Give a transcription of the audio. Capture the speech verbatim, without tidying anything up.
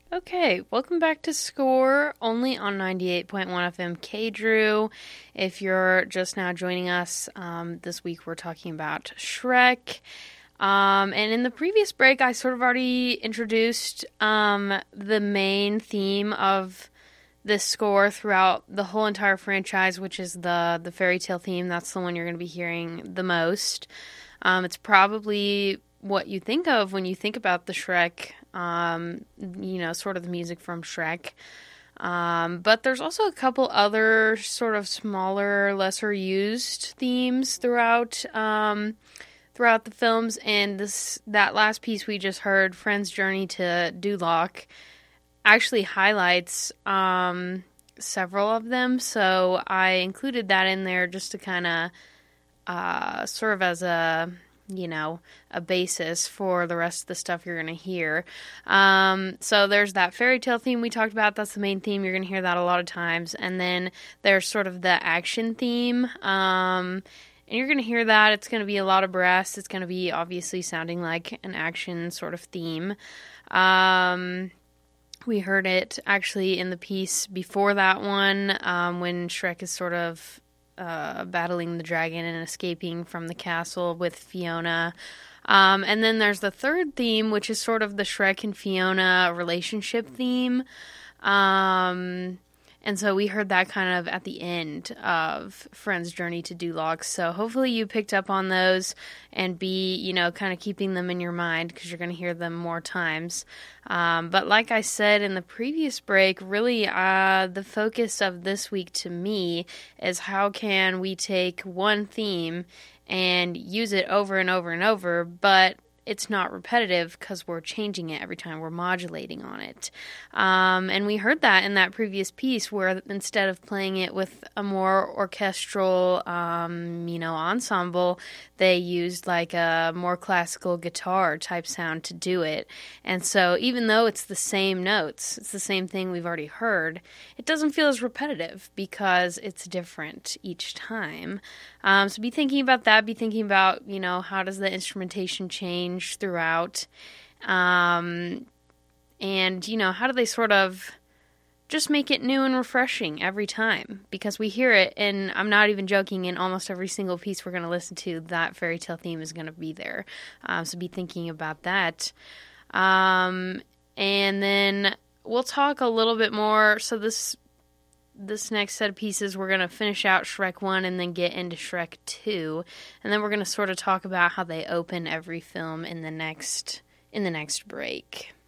Okay, welcome back to Score, only on ninety-eight point one F M K-Drew. If you're just now joining us, um, this week we're talking about Shrek. Um, and in the previous break, I sort of already introduced um, the main theme of this score throughout the whole entire franchise, which is the, the fairy tale theme. That's the one you're going to be hearing the most. Um, it's probably what you think of when you think about the Shrek, um, you know, sort of the music from Shrek. Um, but there's also a couple other sort of smaller, lesser used themes throughout, um, throughout the films. And this, that last piece we just heard, Friend's Journey to Duloc, actually highlights, um, several of them. So I included that in there just to kind of, uh, serve as a, you know, a basis for the rest of the stuff you're going to hear. Um, so there's that fairy tale theme we talked about. That's the main theme. You're going to hear that a lot of times. And then there's sort of the action theme. Um, and you're going to hear that. It's going to be a lot of brass. It's going to be obviously sounding like an action sort of theme. Um, we heard it actually in the piece before that one, um, when Shrek is sort of Uh, battling the dragon and escaping from the castle with Fiona. Um, and then there's the third theme, which is sort of the Shrek and Fiona relationship theme. Um, and so we heard that kind of at the end of Friend's Journey to Duloc. So hopefully you picked up on those and be, you know, kind of keeping them in your mind because you're going to hear them more times. Um, but like I said in the previous break, really uh, the focus of this week to me is how can we take one theme and use it over and over and over, but it's not repetitive because we're changing it every time we're modulating on it. Um, and we heard that in that previous piece where instead of playing it with a more orchestral, um, you know, ensemble, they used like a more classical guitar type sound to do it. And so even though it's the same notes, it's the same thing we've already heard, it doesn't feel as repetitive because it's different each time. Um, so be thinking about that. Be thinking about, you know, how does the instrumentation change throughout? Um, and, you know, how do they sort of just make it new and refreshing every time? Because we hear it, and I'm not even joking, in almost every single piece we're going to listen to, that fairy tale theme is going to be there. Um, so be thinking about that. Um, and then we'll talk a little bit more. So this... This next set of pieces, we're going to finish out Shrek one and then get into Shrek two. And then we're going to sort of talk about how they open every film in the next in the next break.